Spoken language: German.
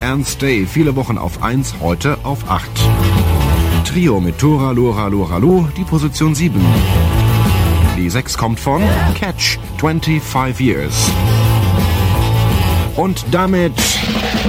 and Stay, viele Wochen auf 1, heute auf 8. Trio mit Tora, Lora, Lora, Lo, die Position 7. Die 6 kommt von Catch, 25 Years. Und damit